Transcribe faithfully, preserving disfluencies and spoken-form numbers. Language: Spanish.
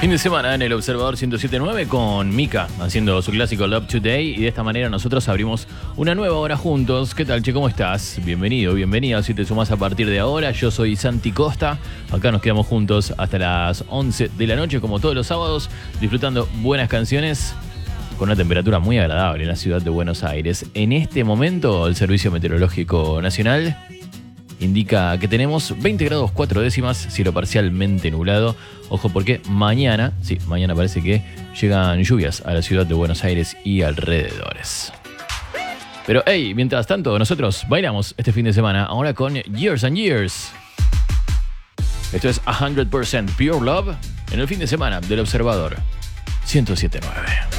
Fin de semana en el Observador ciento siete punto nueve con Mika haciendo su clásico Love Today, y de esta manera nosotros abrimos una nueva hora juntos. ¿Qué tal, che? ¿Cómo estás? Bienvenido, bienvenida si te sumás a partir de ahora. Yo soy Santi Costa. Acá nos quedamos juntos hasta las once de la noche, como todos los sábados, disfrutando buenas canciones con una temperatura muy agradable en la ciudad de Buenos Aires. En este momento, el Servicio Meteorológico Nacional indica que tenemos veinte grados cuatro décimas, cielo parcialmente nublado. Ojo porque mañana, sí, mañana parece que llegan lluvias a la ciudad de Buenos Aires y alrededores. Pero hey, mientras tanto, nosotros bailamos este fin de semana ahora con Years and Years. Esto es one hundred percent Pure Love en el fin de semana del Observador ciento siete punto nueve.